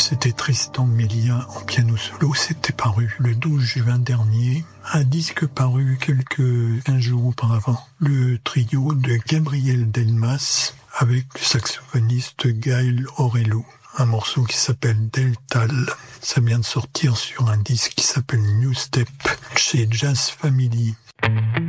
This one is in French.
c'était Tristan Melia en piano solo. C'était paru le 12 juin dernier. Un disque paru quelques 15 jours auparavant. Le trio de Gabriel Delmas avec le saxophoniste Gaël Orello. Un morceau qui s'appelle Deltal. Ça vient de sortir sur un disque qui s'appelle New Step chez Jazz Family.